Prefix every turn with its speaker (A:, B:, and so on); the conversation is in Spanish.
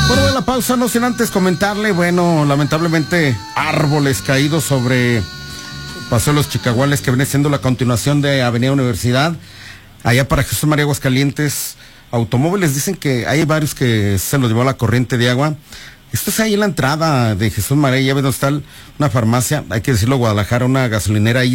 A: Bueno, de la pausa, no sin antes comentarle, bueno, lamentablemente árboles caídos sobre Paseo de los Chicahuales, que viene siendo la continuación de Avenida Universidad, allá para Jesús María Aguascalientes. Automóviles dicen que hay varios que se los llevó a la corriente de agua. Esto es ahí en la entrada de Jesús María, ya ves donde está una farmacia, hay que decirlo, Guadalajara, una gasolinera ahí